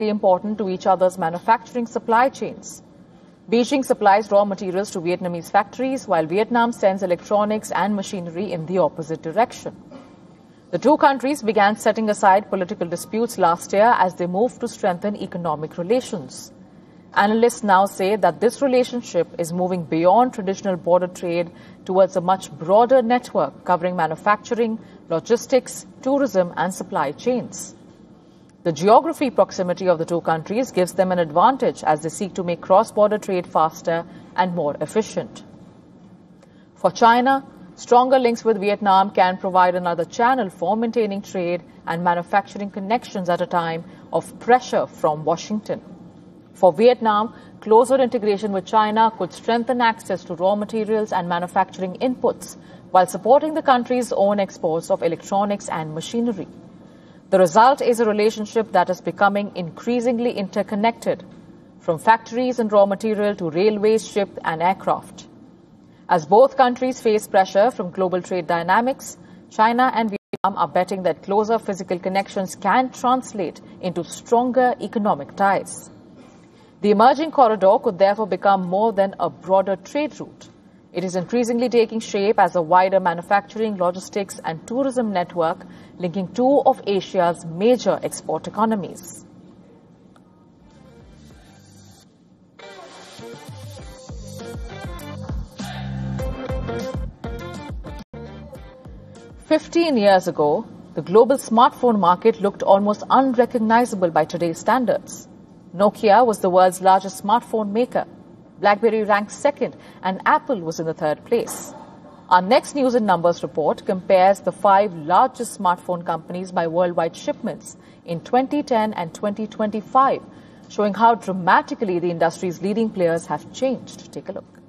important to each other's manufacturing supply chains. Beijing supplies raw materials to Vietnamese factories, while Vietnam sends electronics and machinery in the opposite direction. The two countries began setting aside political disputes last year as they moved to strengthen economic relations. Analysts now say that this relationship is moving beyond traditional border trade towards a much broader network covering manufacturing, logistics, tourism and supply chains. The geography proximity of the two countries gives them an advantage as they seek to make cross-border trade faster and more efficient. For China, stronger links with Vietnam can provide another channel for maintaining trade and manufacturing connections at a time of pressure from Washington. For Vietnam, closer integration with China could strengthen access to raw materials and manufacturing inputs while supporting the country's own exports of electronics and machinery. The result is a relationship that is becoming increasingly interconnected, from factories and raw material to railways, ships and aircraft. As both countries face pressure from global trade dynamics, China and Vietnam are betting that closer physical connections can translate into stronger economic ties. The emerging corridor could therefore become more than a broader trade route. It is increasingly taking shape as a wider manufacturing, logistics and tourism network linking two of Asia's major export economies. "15 years ago, the global smartphone market looked almost unrecognizable by today's standards. Nokia was the world's largest smartphone maker. BlackBerry ranked second and Apple was in the third place. Our next News and Numbers report compares the 5 largest smartphone companies by worldwide shipments in 2010 and 2025, showing how dramatically the industry's leading players have changed. Take a look.